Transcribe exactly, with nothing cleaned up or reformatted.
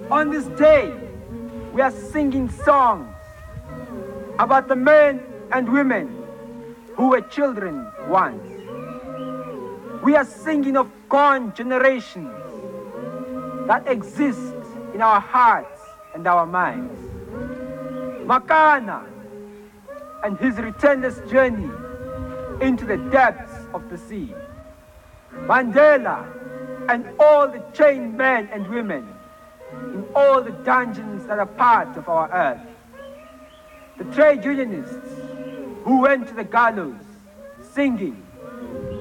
On this day, we are singing songs about the men and women who were children once. We are singing of gone generations that exist in our hearts and our minds. Makana and his returnless journey into the depths of the sea. Mandela and all the chained men and women in all the dungeons that are part of our earth. The trade unionists who went to the gallows singing,